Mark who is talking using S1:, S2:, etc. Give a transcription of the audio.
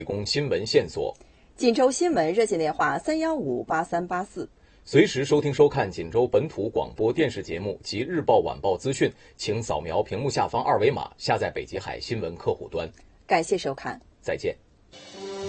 S1: 提供新闻线索。
S2: 锦州新闻热线电话3158384。
S1: 随时收听收看锦州本土广播电视节目及日报晚报资讯，请扫描屏幕下方二维码下载北极海新闻客户端。
S2: 感谢收看，
S1: 再见。